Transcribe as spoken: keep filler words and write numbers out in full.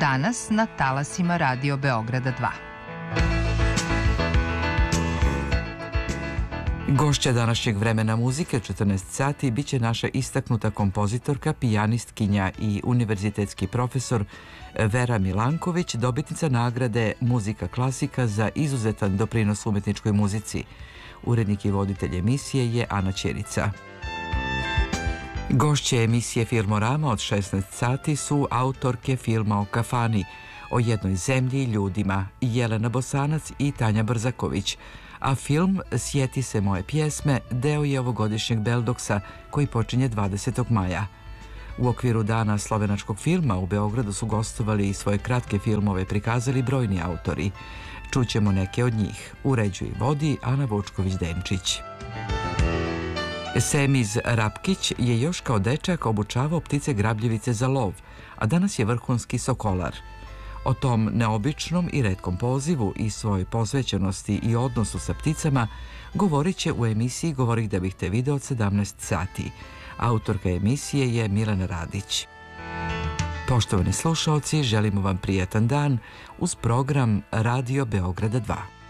danas na talasima Radio Beograda dva. Gošća današnjeg Vremena muzike četrnaest sati biće naša istaknuta kompozitorka, pijanistkinja i univerzitetski profesor Vera Milanković, dobitnica nagrade Muzika klasika za izuzetan doprinos umetničkoj muzici. Urednik i voditelj emisije je Ana Ćirica. Gošće emisije Filmorama od šesnaest sati su autorke filma o kafani, o jednoj zemlji i ljudima, Jelena Bosanac i Tanja Brzaković, a film Sjeti se moje pjesme deo je ovogodišnjeg Beldoksa koji počinje dvadesetog maja. U okviru Dana slovenačkog filma u Beogradu su gostovali i svoje kratke filmove prikazali brojni autori. Čućemo neke od njih. Uređuje i vodi Ana Vučković-Denčić. Semiz Rapkić je još kao dečak obučavao ptice grabljivice za lov, a danas je vrhunski sokolar. O tom neobičnom i retkom pozivu i svojoj posvećenosti i odnosu sa pticama govorit će u emisiji Govorih da bih te video od sedamnaest sati. Autorka emisije je Milena Radić. Poštovani slušaoci, želimo vam prijatan dan uz program Radio Beograda dva.